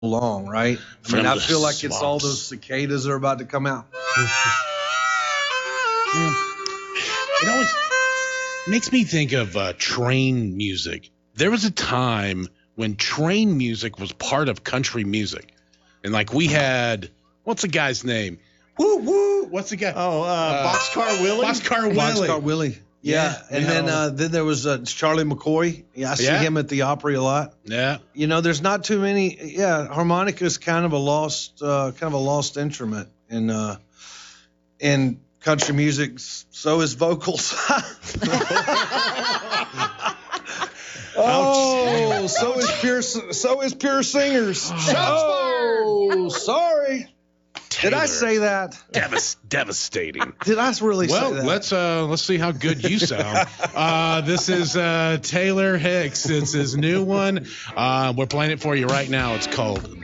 long, right? I mean, From I the feel like it's all swamps. those cicadas that are about to come out. It always makes me think of train music. There was a time when train music was part of country music. And like we had, what's the guy's name? Woo woo. What's the guy? Oh, Boxcar Willie? Boxcar Willie. Boxcar Willie. Yeah. And then there was Charlie McCoy. Yeah, I see him at the Opry a lot. Yeah. You know, there's not too many. Yeah, harmonica is kind of a lost instrument in country music. So is vocals. Oh, so is pure singers. Oh, sorry. Did I say that? Devastating. Did I really say that? Well, let's see how good you sound. This is Taylor Hicks. It's his new one. We're playing it for you right now. It's called